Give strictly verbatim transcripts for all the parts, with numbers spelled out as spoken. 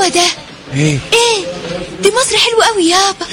يابا ده ايه ايه دي مصر حلوة قوي يابا.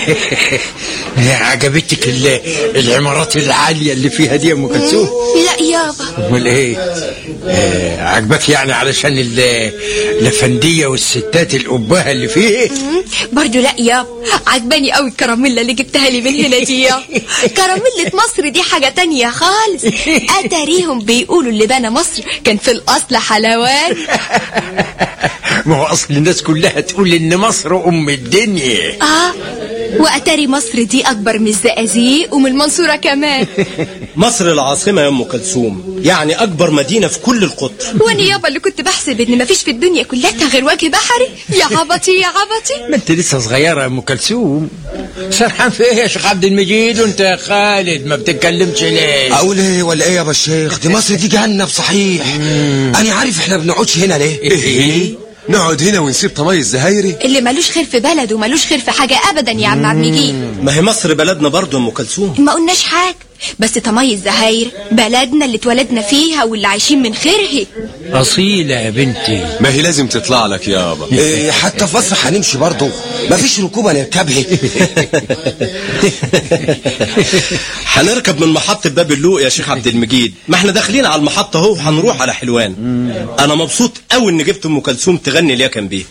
عجبتك العمارات العالية اللي فيها دي يا ام كلثوم؟ لا يابا. امال ايه؟ آه عجبك يعني علشان الافندية والستات الأبهة اللي فيه؟ برضو لا يابا، عجباني قوي الكراميلا اللي جبتها لي من هنا دي يابا. كراميلة مصر دي حاجة تانية خالص. اتاريهم بيقولوا اللي بنى مصر كان في الأصل حلوان. ما هو أصل الناس كلها تقول إن مصر أم الدنيا. اه وأتاري مصر دي أكبر من الزقازيق ومن المنصورة كمان. مصر العاصمة يا أم كلثوم، يعني أكبر مدينة في كل القطر. وأنا يابا اللي كنت بحسب إن مفيش في الدنيا كلها غير وجه بحري. يا عبطي يا عبطي. ما أنت لسه صغيرة يا أم كلثوم. سرحان في إيه يا شيخ عبد المجيد وأنت يا خالد ما بتتكلمش ليه؟ أقول إيه ولا إيه يا أبا الشيخ؟ دي مصر دي جهنم صحيح. أنا عارف إحنا بنقعدش هنا ليه؟ إيه؟ نقعد هنا ونسيب طمي الزهايري اللي ملوش خير في بلده وملوش خير في حاجة أبدا يا عم عبد المجيد. ما هي مصر بلدنا برضو يا أم كلثوم. ما قلناش حاجة، بس طمي الزهاير بلدنا اللي اتولدنا فيها واللي عايشين من خيرها. أصيلة يا بنتي. ما هي لازم تطلع لك يابا. إيه حتى في مصر هنمشي برضو، مفيش ركوبة نركبها. هنركب من محطة باب اللوق يا شيخ عبد المجيد. ما احنا داخلين على المحطة اهو، هنروح على حلوان. انا مبسوط قوي ان جبت ام كلثوم تغني اليكن بيه.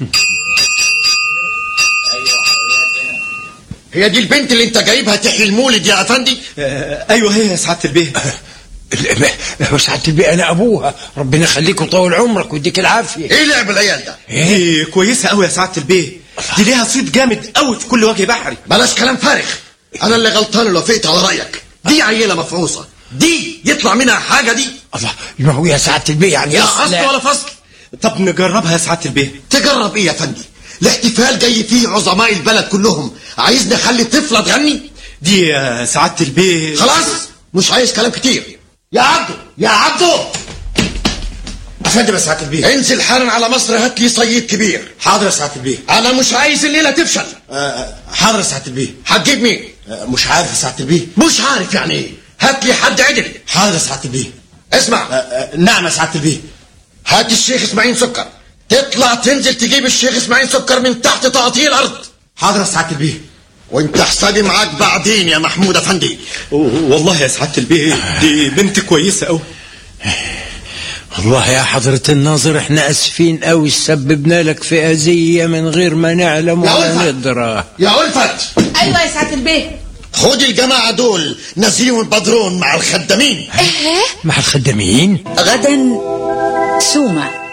هي دي البنت اللي انت جايبها تحيي المولد يا افندي؟ آه ايوه هي يا سعادة البيه. سعادة البيه انا ابوها، ربنا يخليك وطول عمرك ويديك العافيه. ايه لعب العيال ده؟ ايه كويسه قوي يا سعادة البيه، دي ليها صيت جامد قوي في كل وجه بحري. بلاش كلام فارغ، انا اللي غلطان اللي وافقت على رايك. دي عيله مفعوصه، دي يطلع منها حاجه دي. الله، ما هو يا سعادة البيه يعني لا اصل ولا فصل. طب نجربها يا سعادة البيه. تجرب ايه يا فندي؟ الاحتفال جاي فيه عظماء البلد كلهم، عايزني اخلي طفله تغني؟ دي يا سعادة البيه. خلاص مش عايز كلام كتير. يا عبدو يا عبدو افندم يا سعادة البيه. انزل حالا على مصر هات لي صيد كبير. حاضر يا سعادة البيه. انا مش عايز الليله تفشل. آه حاضر يا سعادة البيه. هتجيب مين؟ آه مش عارف يا سعادة البيه. مش عارف يعني ايه؟ هات لي حد عدل. حاضر يا سعادة البيه. اسمع. آه آه نعم يا سعادة البيه. هات الشيخ اسماعيل سكر، تطلع تنزل تجيب الشيخ اسماعيل سكر من تحت تقطيع الارض. حاضر يا سعادة البيه. وانت حسابي معاك بعدين يا محمود افندي. والله يا سعادة البيه دي بنت كويسة قوي. والله يا حضرة الناظر احنا اسفين قوي، سببنا لك في اذية من غير ما نعلم ولا ندرى. يا ألفت. ايوه يا سعادة البيه. خد الجماعة دول نزيهم البدرون مع الخدامين. ايه مع الخدامين؟ غدا سومة